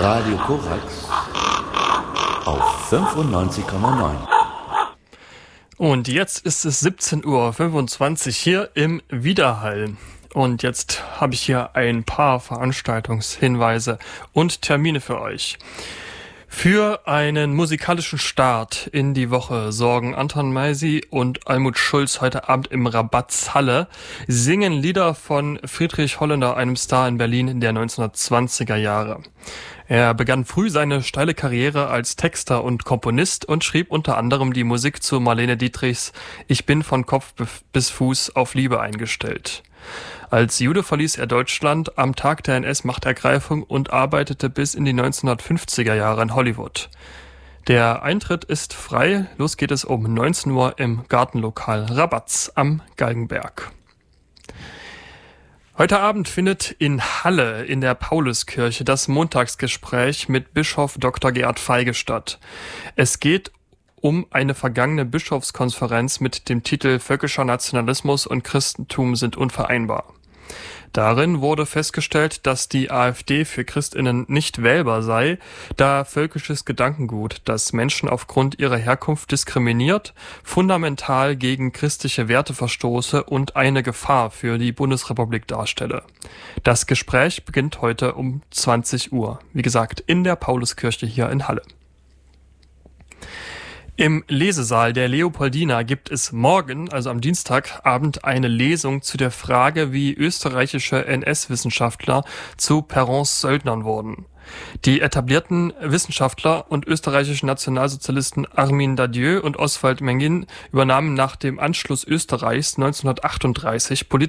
Radio Korax auf 95,9. Und jetzt ist es 17.25 Uhr hier im Widerhall. Und jetzt habe ich hier ein paar Veranstaltungshinweise und Termine für euch. Für einen musikalischen Start in die Woche sorgen Anton Meisi und Almut Schulz heute Abend im Rabatzhalle, singen Lieder von Friedrich Holländer, einem Star in Berlin der 1920er Jahre. Er begann früh seine steile Karriere als Texter und Komponist und schrieb unter anderem die Musik zu Marlene Dietrichs Ich bin von Kopf bis Fuß auf Liebe eingestellt. Als Jude verließ er Deutschland am Tag der NS-Machtergreifung und arbeitete bis in die 1950er Jahre in Hollywood. Der Eintritt ist frei. Los geht es um 19 Uhr im Gartenlokal Rabatz am Galgenberg. Heute Abend findet in Halle in der Pauluskirche das Montagsgespräch mit Bischof Dr. Gerhard Feige statt. Es geht um eine vergangene Bischofskonferenz mit dem Titel Völkischer Nationalismus und Christentum sind unvereinbar. Darin wurde festgestellt, dass die AfD für ChristInnen nicht wählbar sei, da völkisches Gedankengut, das Menschen aufgrund ihrer Herkunft diskriminiert, fundamental gegen christliche Werte verstoße und eine Gefahr für die Bundesrepublik darstelle. Das Gespräch beginnt heute um 20 Uhr. Wie gesagt, in der Pauluskirche hier in Halle. Im Lesesaal der Leopoldina gibt es morgen, also am Dienstagabend, eine Lesung zu der Frage, wie österreichische NS-Wissenschaftler zu Perrons Söldnern wurden. Die etablierten Wissenschaftler und österreichischen Nationalsozialisten Armin Dadieu und Oswald Mengin übernahmen nach dem Anschluss Österreichs 1938 politische